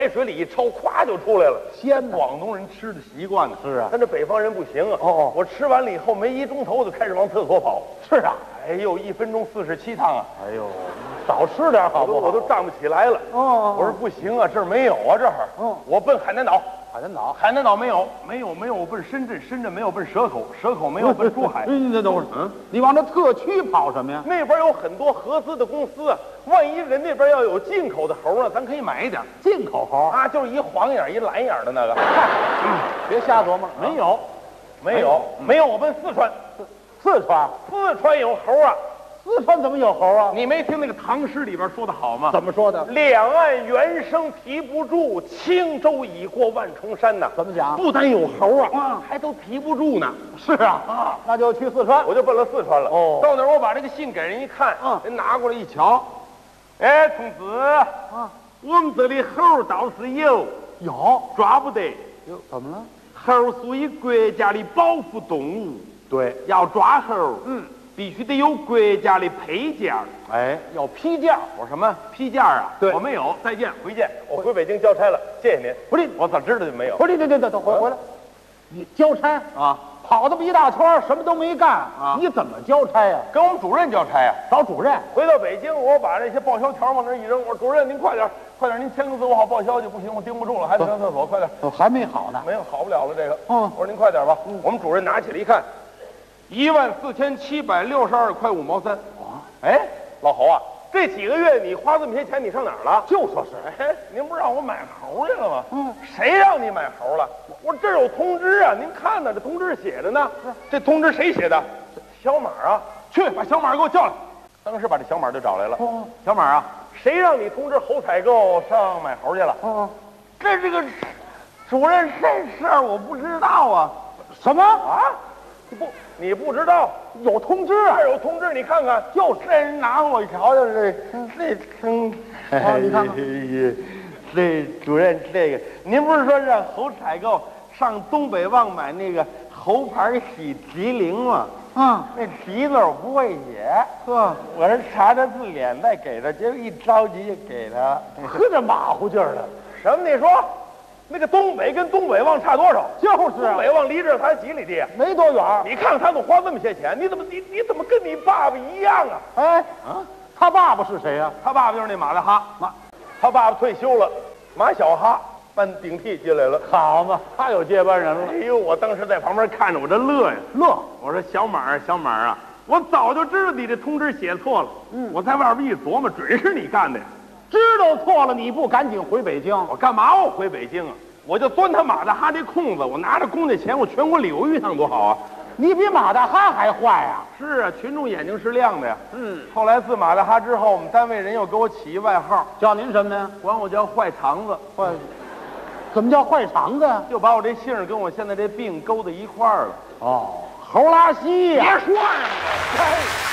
水里一焯，咵就出来了。 鲜呐广东人吃的习惯呢。 是啊咱这北方人不行啊。 哦我吃完了以后没1钟头就开始往厕所跑。 是啊， 哎呦，1分钟47趟啊！ 哎呦，少吃点好不好？ 我都站不起来了。 哦我说不行啊，这儿没有啊，这儿。我奔海南岛。 海南岛， 海南岛没有，我奔深圳，深圳没有奔蛇口，蛇口没有奔珠海。 你等会儿，你往这特区跑什么呀？ 那边有很多合资的公司啊，万一人那边要有进口的猴呢，咱可以买一点进口猴啊，就是一黄眼一蓝眼的那个。 别瞎琢磨， 没有，没有，我奔四川， 四川， 四川有猴啊！ 四川怎么有猴啊？ 你没听那个唐诗里边说的好吗？ 怎么说的？ 两岸猿声啼不住，轻舟已过万重山呐。 怎么讲？ 不但有猴啊，还都提不住呢。 是啊，那就去四川。 我就奔了四川了。 哦到那儿我把这个信给人一看，人拿过来一瞧，哎，同志，我们这里猴倒是有，抓不得。 哟，怎么了？ 猴属于国家的保护动物， 对， 要抓猴，必须得有国家的配件。 哎，要批件。 我说什么批件啊？ 对， 我没有，再见，回见。我回北京交差了，谢谢您。 不是， 我早知道就没有。 不是，对，回来。你交差啊？ 跑这么一大圈，什么都没干啊？你怎么交差呀？ 跟我们主任交差呀， 找主任。 回到北京，我把这些报销条往那一扔，我说主任您快点，您签个字，我好报销去。不行，我盯不住了，还得上厕所，快点。 还没好呢。 没有，好不了了这个。我说您快点吧。我们主任拿起来一看，14762块5毛3。哎，老侯啊，这几个月你花这么些钱，你上哪儿了？ 就说是， 哎，您不是让我买猴去了吗？谁让你买猴了？我这儿有通知啊，您看呢，这通知写着呢。这通知谁写的？小马啊，去把小马给我叫来。当时把这小马就找来了。小马啊，谁让你通知侯采购上买猴去了？这个主任这事儿我不知道啊。 什么啊？你不知道？ 有通知啊？ 这儿有通知，你看看。 就是这人拿我一瞧，这你看看。 这主任，这个您不是说让侯采购上东北旺买那个猴牌喜吉灵吗？那吉字我不会写，我是查查字典再给他，结果一着急就给他， 喝着马虎劲儿的。 什么？你说那个东北跟东北旺差多少？ 就是东北旺离这才几里地， 没多远。 你看看他怎么花这么些钱，你怎么跟你爸爸一样啊？ 哎，他爸爸是谁呀？ 他爸爸就是那马大哈，他爸爸退休了，马小哈顶替进来了。 好嘛，他有接班人了。 哎呦，我当时在旁边看着，我这乐呀乐。我说小马啊，我早就知道你这通知写错了。我在外边一琢磨，准是你干的呀。 知道错了，你不赶紧回北京？ 我干嘛我回北京啊？我就钻他马大哈这空子，我拿着公家钱，我全国旅游一趟多好啊！ 你比马大哈还坏呀！ 是啊，群众眼睛是亮的呀。后来自马大哈之后，我们单位人又给我起一外号， 叫您什么呢？ 管我叫坏肠子。 怎么叫坏肠子？ 就把我这姓跟我现在这病勾在一块儿了。 猴拉稀呀！ 别说呀！